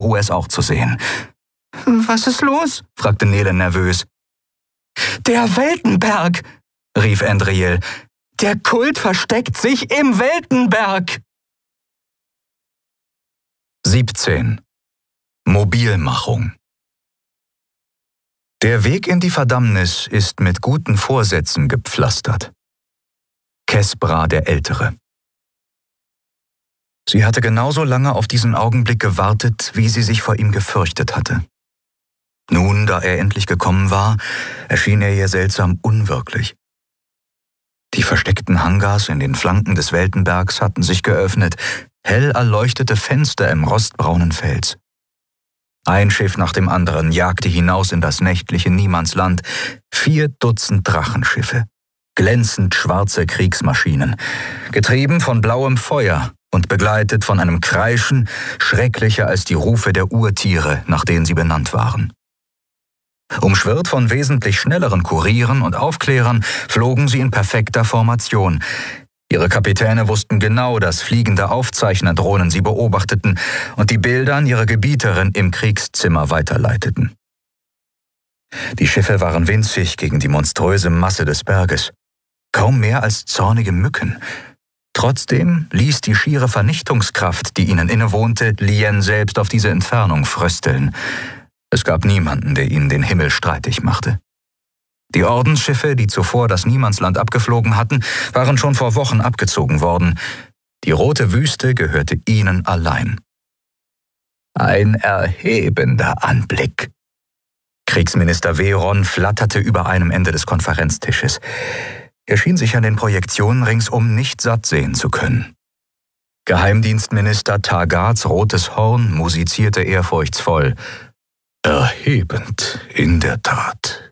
Ruhe, es auch zu sehen. »Was ist los?« fragte Nele nervös. »Der Weltenberg«, rief Andriel. »Der Kult versteckt sich im Weltenberg!« 17. Mobilmachung. Der Weg in die Verdammnis ist mit guten Vorsätzen gepflastert. Kespra der Ältere. Sie hatte genauso lange auf diesen Augenblick gewartet, wie sie sich vor ihm gefürchtet hatte. Nun, da er endlich gekommen war, erschien er ihr seltsam unwirklich. Die versteckten Hangars in den Flanken des Weltenbergs hatten sich geöffnet, hell erleuchtete Fenster im rostbraunen Fels. Ein Schiff nach dem anderen jagte hinaus in das nächtliche Niemandsland, 4 Dutzend Drachenschiffe, glänzend schwarze Kriegsmaschinen, getrieben von blauem Feuer und begleitet von einem Kreischen, schrecklicher als die Rufe der Urtiere, nach denen sie benannt waren. Umschwirrt von wesentlich schnelleren Kurieren und Aufklärern flogen sie in perfekter Formation. Ihre Kapitäne wussten genau, dass fliegende Aufzeichnerdrohnen sie beobachteten und die Bilder an ihre Gebieterin im Kriegszimmer weiterleiteten. Die Schiffe waren winzig gegen die monströse Masse des Berges, kaum mehr als zornige Mücken. Trotzdem ließ die schiere Vernichtungskraft, die ihnen innewohnte, Lien selbst auf diese Entfernung frösteln. Es gab niemanden, der ihnen den Himmel streitig machte. Die Ordensschiffe, die zuvor das Niemandsland abgeflogen hatten, waren schon vor Wochen abgezogen worden. Die rote Wüste gehörte ihnen allein. Ein erhebender Anblick. Kriegsminister Veron flatterte über einem Ende des Konferenztisches. Er schien sich an den Projektionen ringsum nicht satt sehen zu können. Geheimdienstminister Tagats rotes Horn musizierte ehrfurchtsvoll. Erhebend, in der Tat.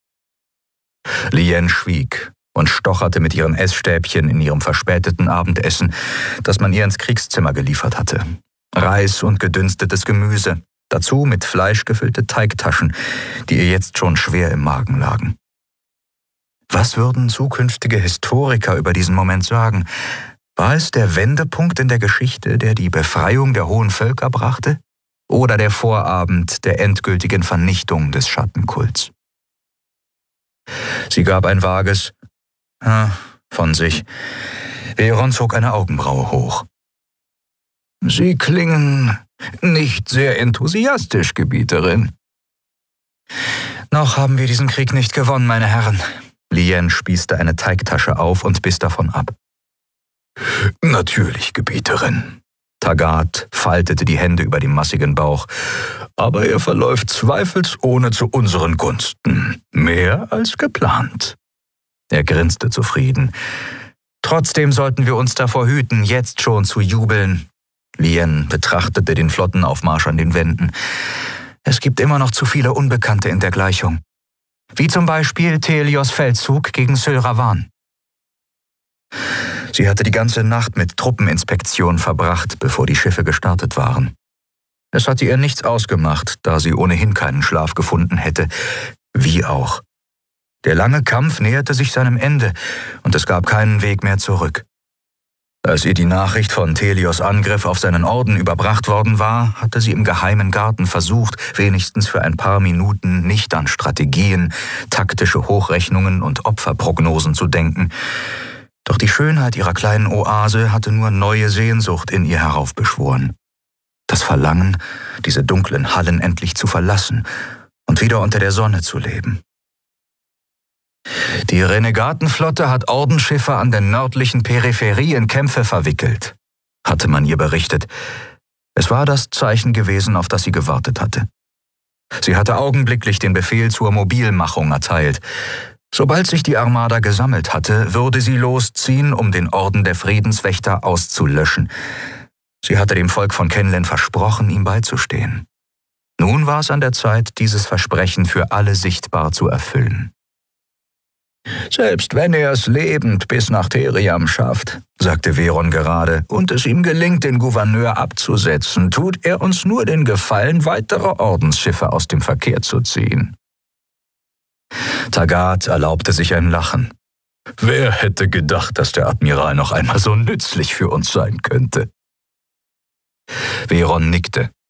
Lien schwieg und stocherte mit ihren Essstäbchen in ihrem verspäteten Abendessen, das man ihr ins Kriegszimmer geliefert hatte. Reis und gedünstetes Gemüse, dazu mit Fleisch gefüllte Teigtaschen, die ihr jetzt schon schwer im Magen lagen. Was würden zukünftige Historiker über diesen Moment sagen? War es der Wendepunkt in der Geschichte, der die Befreiung der hohen Völker brachte? Oder der Vorabend der endgültigen Vernichtung des Schattenkults? Sie gab ein vages von sich. Veron zog eine Augenbraue hoch. »Sie klingen nicht sehr enthusiastisch, Gebieterin.« »Noch haben wir diesen Krieg nicht gewonnen, meine Herren.« Lien spießte eine Teigtasche auf und biss davon ab. »Natürlich, Gebieterin.« Tagat faltete die Hände über dem massigen Bauch. »Aber er verläuft zweifelsohne zu unseren Gunsten. Mehr als geplant.« Er grinste zufrieden. »Trotzdem sollten wir uns davor hüten, jetzt schon zu jubeln.« Lien betrachtete den Flottenaufmarsch an den Wänden. »Es gibt immer noch zu viele Unbekannte in der Gleichung. Wie zum Beispiel Thelios Feldzug gegen Sylravan.« Sie hatte die ganze Nacht mit Truppeninspektion verbracht, bevor die Schiffe gestartet waren. Es hatte ihr nichts ausgemacht, da sie ohnehin keinen Schlaf gefunden hätte. Wie auch. Der lange Kampf näherte sich seinem Ende und es gab keinen Weg mehr zurück. Als ihr die Nachricht von Thelios Angriff auf seinen Orden überbracht worden war, hatte sie im geheimen Garten versucht, wenigstens für ein paar Minuten nicht an Strategien, taktische Hochrechnungen und Opferprognosen zu denken. Doch die Schönheit ihrer kleinen Oase hatte nur neue Sehnsucht in ihr heraufbeschworen. Das Verlangen, diese dunklen Hallen endlich zu verlassen und wieder unter der Sonne zu leben. Die Renegatenflotte hat Ordensschiffe an der nördlichen Peripherie in Kämpfe verwickelt, hatte man ihr berichtet. Es war das Zeichen gewesen, auf das sie gewartet hatte. Sie hatte augenblicklich den Befehl zur Mobilmachung erteilt. Sobald sich die Armada gesammelt hatte, würde sie losziehen, um den Orden der Friedenswächter auszulöschen. Sie hatte dem Volk von Kenlen versprochen, ihm beizustehen. Nun war es an der Zeit, dieses Versprechen für alle sichtbar zu erfüllen. »Selbst wenn er es lebend bis nach Theriam schafft«, sagte Veron gerade, »und es ihm gelingt, den Gouverneur abzusetzen, tut er uns nur den Gefallen, weitere Ordensschiffe aus dem Verkehr zu ziehen.« Tagat erlaubte sich ein Lachen. »Wer hätte gedacht, dass der Admiral noch einmal so nützlich für uns sein könnte?« Veron nickte.